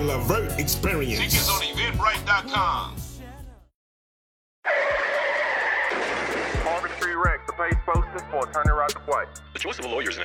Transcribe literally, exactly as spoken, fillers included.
Levert experience. Tickets on eventbrite dot com. Marvin Street Rex, the page posted for attorney right to play. The choice of a lawyer is an